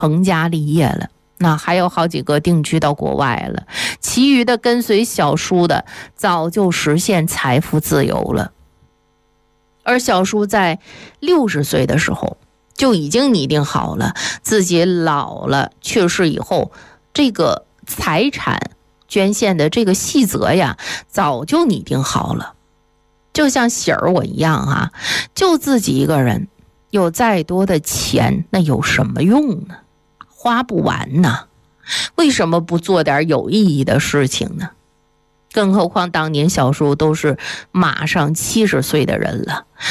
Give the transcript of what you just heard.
成家立业了，那还有好几个定居到国外了，其余的跟随小叔的早就实现财富自由了。而小叔在60岁的时候就已经拟定好了，自己老了去世以后，这个财产捐献的这个细则呀，早就拟定好了。就像喜儿我一样啊，就自己一个人，有再多的钱，那有什么用呢？花不完呢。为什么不做点有意义的事情呢？更何况当年小叔都是马上70岁的人了，